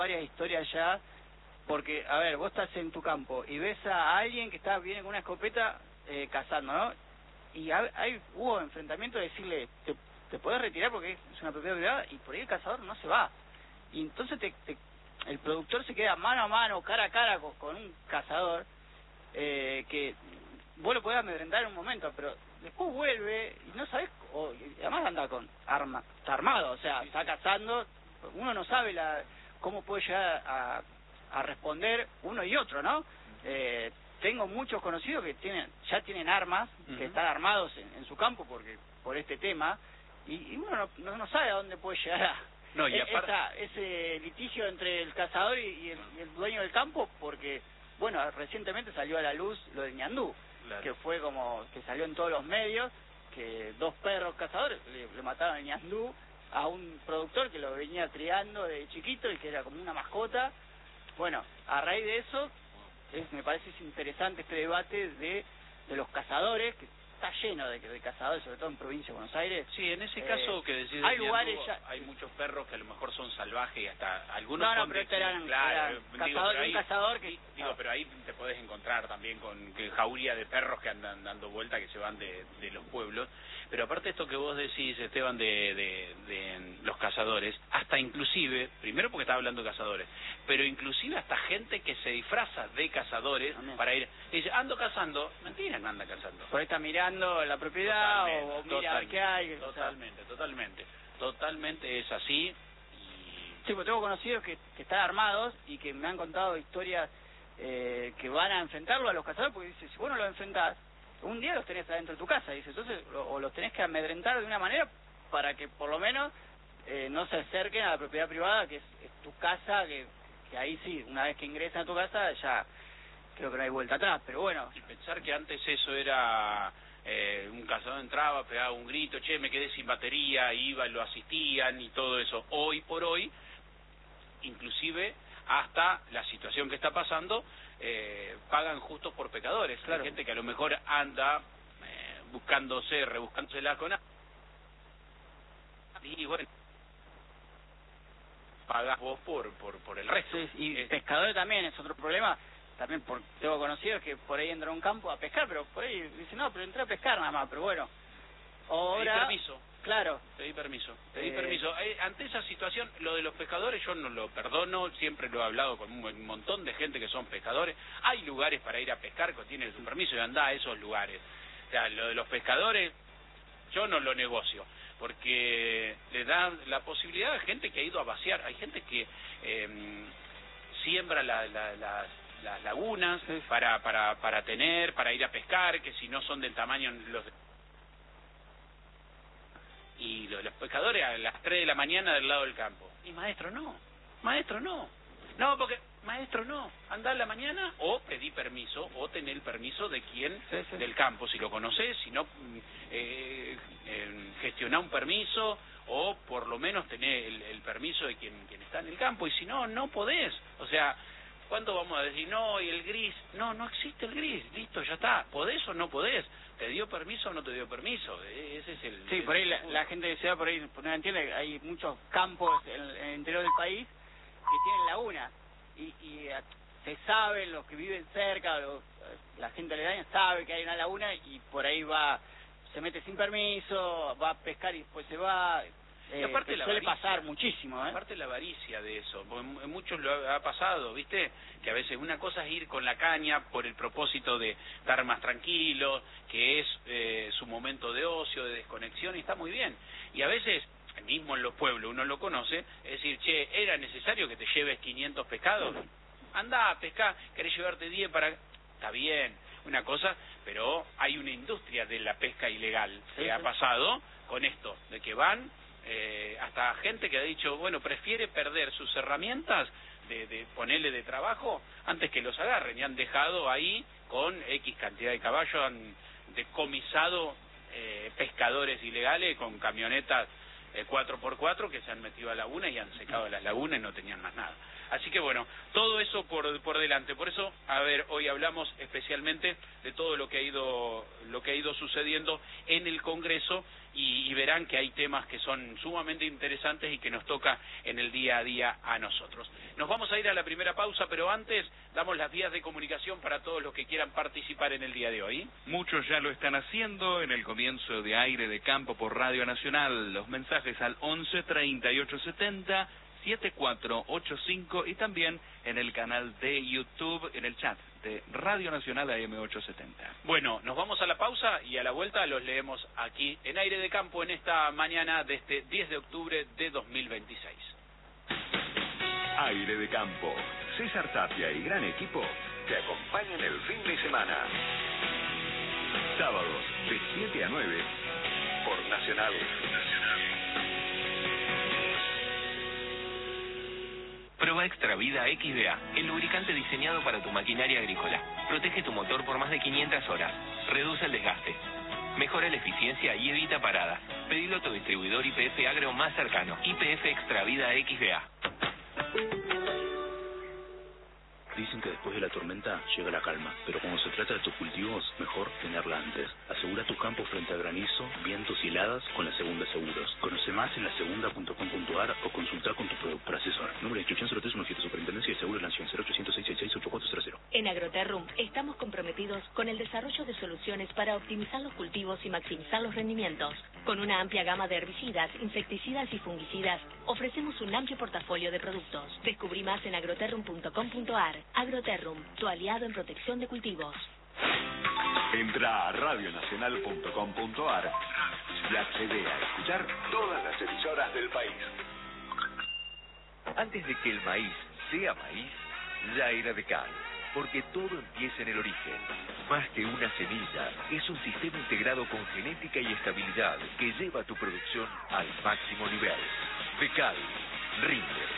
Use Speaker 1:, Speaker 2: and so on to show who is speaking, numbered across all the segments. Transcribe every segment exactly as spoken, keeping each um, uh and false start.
Speaker 1: varias historias ya, porque, a ver, vos estás en tu campo y ves a alguien que está viene con una escopeta eh, cazando, ¿no? Y hay, hay, hubo enfrentamiento de decirle, te, te podés retirar porque es una propiedad privada, y por ahí el cazador no se va. Y entonces te, te, el productor se queda mano a mano, cara a cara con, con un cazador, eh, que vos lo podés amedrentar en un momento, pero después vuelve y no sabés, o, y además anda con arma, está armado, o sea, está cazando, uno no sabe la cómo puede llegar a, a responder uno y otro, ¿no? Eh, tengo muchos conocidos que tienen ya tienen armas, uh-huh. que están armados en, en su campo porque por este tema, y, y uno no, no, no sabe a dónde puede llegar a,
Speaker 2: no, y aparte...
Speaker 1: esa, ese litigio entre el cazador y, y, el, y el dueño del campo, porque, bueno, recientemente salió a la luz lo de Ñandú, claro. que fue como que salió en todos los medios, que dos perros cazadores le, le mataron a Ñandú a un productor que lo venía criando de chiquito y que era como una mascota. Bueno, a raíz de eso, es, me parece es interesante este debate de, de los cazadores, que está lleno de, de cazadores, sobre todo en provincia de Buenos Aires.
Speaker 2: Sí, en ese eh, caso que decís,
Speaker 1: hay lugares
Speaker 2: Ñandú,
Speaker 1: ya...
Speaker 2: hay muchos perros que a lo mejor son salvajes y hasta algunos
Speaker 1: no, no,
Speaker 2: son
Speaker 1: pero
Speaker 2: de...
Speaker 1: este eran,
Speaker 2: claro,
Speaker 1: eran
Speaker 2: digo,
Speaker 1: cazador,
Speaker 2: pero ahí,
Speaker 1: un cazador que...
Speaker 2: Digo,
Speaker 1: no.
Speaker 2: pero ahí te podés encontrar también con que jauría de perros que andan dando vuelta, que se van de, de los pueblos. Pero aparte esto que vos decís, Esteban, de, de, de los cazadores, hasta inclusive, primero porque estaba hablando de cazadores, pero inclusive hasta gente que se disfraza de cazadores Amén. para ir, y dice, ando cazando, mentira, no anda cazando.
Speaker 1: Por ahí está mirando la propiedad totalmente, o, o mira totalmente, qué hay.
Speaker 2: Totalmente, o sea. totalmente, totalmente es así. Y...
Speaker 1: sí, porque tengo conocidos que, que están armados y que me han contado historias eh, que van a enfrentarlo a los cazadores, porque dice, si vos no lo enfrentás, un día los tenés adentro de tu casa, dice, entonces, o los tenés que amedrentar de una manera para que por lo menos eh, no se acerquen a la propiedad privada, que es, es tu casa, que, que ahí sí, una vez que ingresan a tu casa, ya creo que no hay vuelta atrás, pero bueno.
Speaker 2: Y pensar que antes eso era, eh, un cazador entraba, pegaba un grito, che, me quedé sin batería, iba y lo asistían y todo eso. Hoy por hoy, inclusive, hasta la situación que está pasando, eh, pagan justos por pecadores. Claro. Hay gente que a lo mejor anda eh, buscándose, rebuscándosela con... y bueno, pagas vos por por por el resto.
Speaker 1: Sí, y
Speaker 2: eh,
Speaker 1: pescadores también es otro problema. También por, tengo conocidos que por ahí entran a un campo a pescar, pero por ahí dicen, no, pero entré a pescar nada más, pero bueno. Ahora...
Speaker 2: pedí permiso.
Speaker 1: Claro.
Speaker 2: Pedí permiso, pedí
Speaker 1: eh...
Speaker 2: permiso. Eh, ante esa situación, lo de los pescadores yo no lo perdono, siempre lo he hablado con un, un montón de gente que son pescadores. Hay lugares para ir a pescar que tienen su permiso y anda a esos lugares. O sea, lo de los pescadores, yo no lo negocio, porque le dan la posibilidad a gente que ha ido a vaciar. Hay gente que eh, siembra la, la, las... las lagunas sí. para para para tener, para ir a pescar, que si no son del tamaño los y los, los pescadores a las tres de la mañana del lado del campo. Y maestro no, maestro no, no porque maestro no, andá a la mañana o pedí permiso o tener el permiso de quien sí, sí. del campo, si lo conocés, si no eh, eh, gestioná un permiso o por lo menos tener el, el permiso de quien quien está en el campo, y si no, no podés, o sea, ¿cuándo vamos a decir, no, y el gris? No, no existe el gris, listo, ya está. ¿Podés o no podés? ¿Te dio permiso o no te dio permiso? Ese es el...
Speaker 1: Sí,
Speaker 2: el,
Speaker 1: por ahí la, la gente de ciudad, por ahí no entiende, hay muchos campos en, en el interior del país que tienen lagunas. Y, y se sabe, los que viven cerca, los, la gente aledaña sabe que hay una laguna y por ahí va, se mete sin permiso, va a pescar y después se va...
Speaker 2: Y aparte
Speaker 1: eh,
Speaker 2: la
Speaker 1: suele
Speaker 2: avaricia,
Speaker 1: pasar muchísimo, ¿eh?
Speaker 2: Aparte la avaricia de eso, en, en muchos lo ha, ha pasado, ¿viste? Que a veces una cosa es ir con la caña por el propósito de estar más tranquilo, que es eh, su momento de ocio, de desconexión, y está muy bien. Y a veces, mismo en los pueblos uno lo conoce, es decir, che, ¿era necesario que te lleves quinientos pescados? Andá a pescar, ¿querés llevarte diez para...? Está bien, una cosa, pero hay una industria de la pesca ilegal que sí, ha sí. pasado con esto, de que van... Eh, hasta gente que ha dicho, bueno, prefiere perder sus herramientas de, de ponerle de trabajo antes que los agarren, y han dejado ahí con X cantidad de caballos, han decomisado eh, pescadores ilegales con camionetas eh, cuatro por cuatro que se han metido a laguna y han secado las lagunas y no tenían más nada. Así que bueno, todo eso por por delante. Por eso, a ver, hoy hablamos especialmente de todo lo que ha ido lo que ha ido sucediendo en el Congreso y, y verán que hay temas que son sumamente interesantes y que nos toca en el día a día a nosotros. Nos vamos a ir a la primera pausa, pero antes damos las vías de comunicación para todos los que quieran participar en el día de hoy.
Speaker 3: Muchos ya lo están haciendo en el comienzo de Aire de Campo por Radio Nacional. Los mensajes al once treinta y ocho setenta setenta y cuatro ochenta y cinco y también en el canal de YouTube, en el chat de Radio Nacional A M ochocientos setenta.
Speaker 2: Bueno, nos vamos a la pausa y a la vuelta los leemos aquí en Aire de Campo en esta mañana de este diez de octubre de dos mil veintiséis.
Speaker 4: Aire de Campo. César Tapia y gran equipo te acompañan el fin de semana. Sábados de siete a nueve por Nacional.
Speaker 5: Prueba Extra Vida X D A, el lubricante diseñado para tu maquinaria agrícola. Protege tu motor por más de quinientas horas. Reduce el desgaste. Mejora la eficiencia y evita paradas. Pedilo a tu distribuidor Y P F Agro más cercano. Y P F Extra Vida X D A.
Speaker 6: Dicen que después de la tormenta llega la calma, pero cuando se trata de tus cultivos, mejor tenerla antes. Asegura tu campo frente a granizo, vientos y heladas con la Segunda Seguros. Conoce más en la segunda punto com punto a r o consulta con tu productor asesor. Número de inscripción cero tres uno siete, Superintendencia de Seguros de la Nación, cero ochocientos seis sesenta y seis ochenta y cuatro cero cero.
Speaker 7: En Agroterrum estamos comprometidos con el desarrollo de soluciones para optimizar los cultivos y maximizar los rendimientos. Con una amplia gama de herbicidas, insecticidas y fungicidas, ofrecemos un amplio portafolio de productos. Descubrí más en agroterrum punto com punto a r. Agroterrum, tu aliado en protección de cultivos.
Speaker 4: Entra a radio nacional punto com punto a r y accede a escuchar todas las emisoras del país.
Speaker 8: Antes de que el maíz sea maíz, ya era de cal, porque todo empieza en el origen. Más que una semilla, es un sistema integrado con genética y estabilidad que lleva tu producción al máximo nivel. De cal, rinde.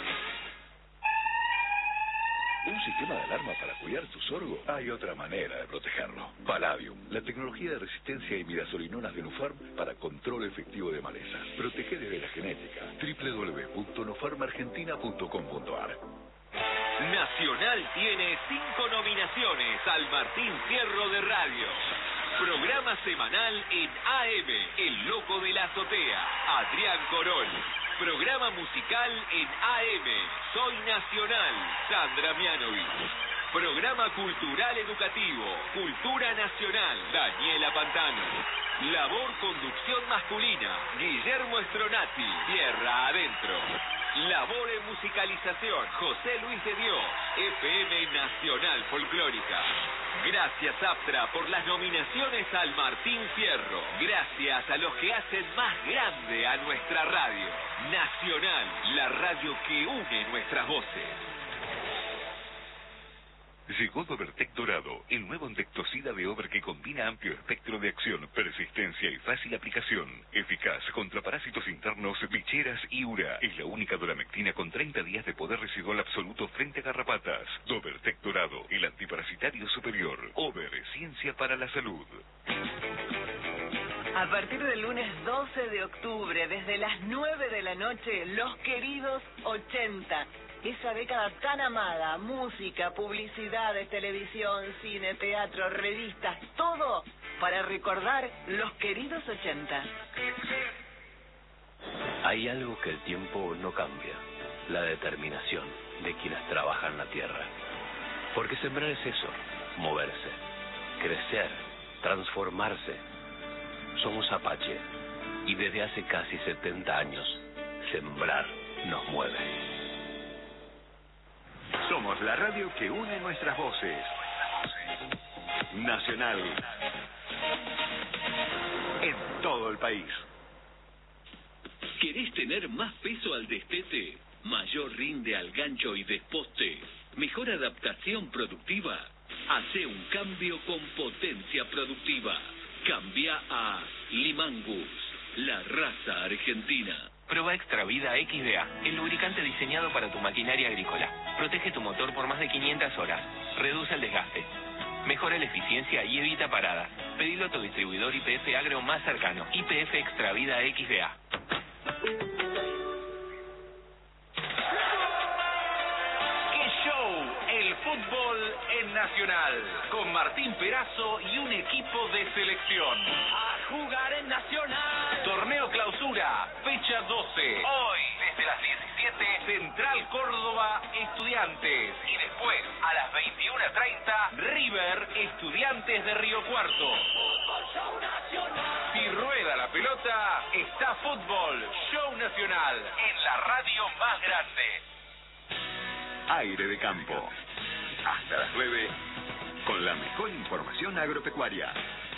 Speaker 4: ¿Un sistema de alarma para cuidar tu sorgo? Hay otra manera de protegerlo. Palladium, la tecnología de resistencia y midasolinonas de Nufarm para control efectivo de malezas. Protege desde la genética. doble u doble u doble u punto nufarm argentina punto com punto a r.
Speaker 8: Nacional tiene cinco nominaciones al Martín Fierro de Radio. Programa semanal en A M, El Loco de la Azotea, Adrián Corol. Programa musical en A M, Soy Nacional, Sandra Mianovich. Programa cultural educativo, Cultura Nacional, Daniela Pantano. Labor conducción masculina, Guillermo Stronati, Tierra Adentro. Labor en musicalización, José Luis de Dios, F M Nacional Folclórica. Gracias Aptra por las nominaciones al Martín Fierro. Gracias a los que hacen más grande a nuestra radio. Nacional, la radio que une nuestras voces.
Speaker 4: Llegó Dobertec Dorado, el nuevo insecticida de Ober que combina amplio espectro de acción, persistencia y fácil aplicación. Eficaz contra parásitos internos, bicheras y ura. Es la única doramectina con treinta días de poder residual absoluto frente a garrapatas. Dobertec Dorado, el antiparasitario superior. Ober, ciencia para la salud.
Speaker 9: A partir del lunes doce de octubre, desde las nueve de la noche, Los Queridos ochenta. Esa década tan amada, música, publicidades, televisión, cine, teatro, revistas, todo para recordar Los Queridos ochenta.
Speaker 10: Hay algo que el tiempo no cambia, la determinación de quienes trabajan la tierra. Porque sembrar es eso, moverse, crecer, transformarse. Somos Apache y desde hace casi setenta años, sembrar nos mueve.
Speaker 4: Somos la radio que une nuestras voces. Nacional. En todo el país.
Speaker 11: ¿Querés tener más peso al destete? ¿Mayor rinde al gancho y desposte? ¿Mejor adaptación productiva? Hace un cambio con potencia productiva. Cambia a Limangus, la raza argentina.
Speaker 5: Prueba Extra Vida X D A, el lubricante diseñado para tu maquinaria agrícola. Protege tu motor por más de quinientas horas. Reduce el desgaste. Mejora la eficiencia y evita paradas. Pedilo a tu distribuidor Y P F Agro más cercano. Y P F Extra Vida X D A.
Speaker 8: ¡Qué show! El fútbol en Nacional. Con Martín Perazo y un equipo de selección. jugar en Nacional. Torneo Clausura, fecha doce. Hoy, desde las diecisiete, Central Córdoba, Estudiantes. Y después, a las veintiuna treinta, River, Estudiantes de Río Cuarto. Si rueda la pelota, está Fútbol Show Nacional, en la radio más grande.
Speaker 12: Aire de Campo. Hasta las nueve, con la mejor información agropecuaria.